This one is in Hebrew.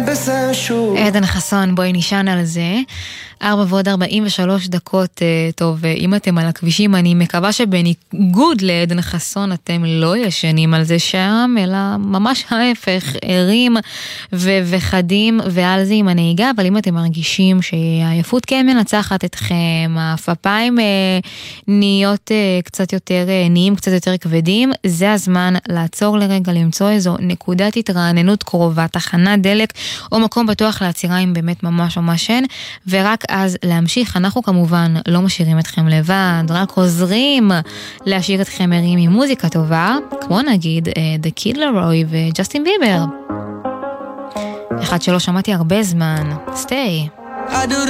עדן חסון, בואי נשען על זה. 4:43. טוב, אם אתם על הכבישים, אני מקווה שבניגוד לעדן חסון אתם לא ישנים על זה שם, אלא ממש ההפך, ערים וחדים ועל זה עם הנהיגה. אבל אם אתם מרגישים שהעייפות כן מנצחת אתכם, הפפיים נהיים קצת יותר כבדים, זה הזמן לעצור לרגע, למצוא איזו נקודת התרעננות קרובה, תחנת דלק או מקום בטוח לעצירה אם באמת ממש אין, ורק אז להמשיך. אנחנו כמובן לא משאירים אתכם לבד, רק עוזרים להשאיר אתכם ערים עם מוזיקה טובה, כמו נגיד The Kid Laroi וג'סטין ביבר. אחד שלא שמעתי הרבה זמן, Stay.